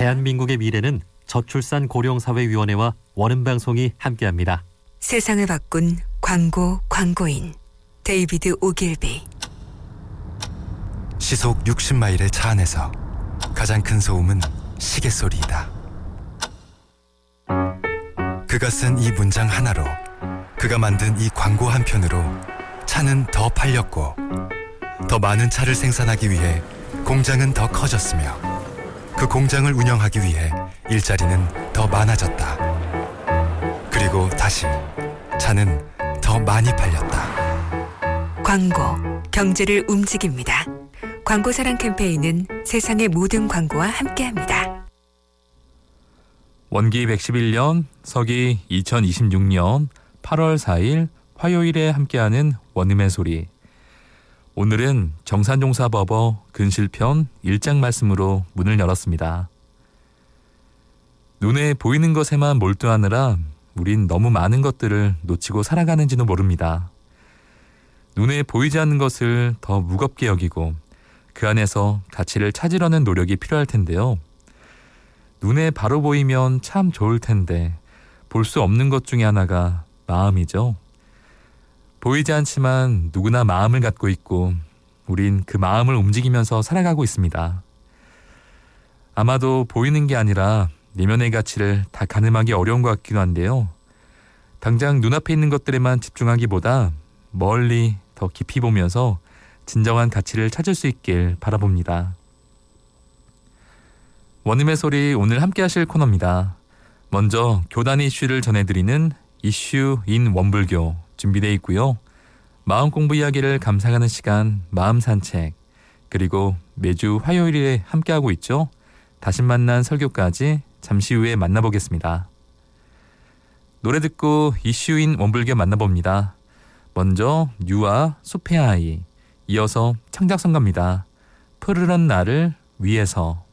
대한민국의 미래는 저출산 고령사회위원회와 원음방송이 함께합니다. 세상을 바꾼 광고인 데이비드 오길비. 시속 60마일의 차 안에서 가장 큰 소음은 시계 소리이다. 그가 쓴 이 문장 하나로, 그가 만든 이 광고 한 편으로 차는 더 팔렸고, 더 많은 차를 생산하기 위해 공장은 더 커졌으며, 그 공장을 운영하기 위해 일자리는 더 많아졌다. 그리고 다시 차는 더 많이 팔렸다. 광고, 경제를 움직입니다. 광고사랑 캠페인은 세상의 모든 광고와 함께합니다. 원기 111년, 서기 2026년 8월 4일 화요일에 함께하는 원음의 소리. 오늘은 정산종사법어 근실편 1장 말씀으로 문을 열었습니다. 눈에 보이는 것에만 몰두하느라 우린 너무 많은 것들을 놓치고 살아가는지도 모릅니다. 눈에 보이지 않는 것을 더 무겁게 여기고 그 안에서 가치를 찾으려는 노력이 필요할 텐데요. 눈에 바로 보이면 참 좋을 텐데 볼 수 없는 것 중에 하나가 마음이죠. 보이지 않지만 누구나 마음을 갖고 있고 우린 그 마음을 움직이면서 살아가고 있습니다. 아마도 보이는 게 아니라 내면의 가치를 다 가늠하기 어려운 것 같기도 한데요. 당장 눈앞에 있는 것들에만 집중하기보다 멀리 더 깊이 보면서 진정한 가치를 찾을 수 있길 바라봅니다. 원음의 소리, 오늘 함께 하실 코너입니다. 먼저 교단 이슈를 전해드리는 이슈 인 원불교 준비되어 있고요. 마음 공부 이야기를 감상하는 시간 마음 산책, 그리고 매주 화요일에 함께하고 있죠. 다시 만난 설교까지 잠시 후에 만나보겠습니다. 노래 듣고 이슈인 원불교 만나봅니다. 먼저 유아 숲의 아이, 이어서 창작성가입니다. 푸르른 나를 위해서.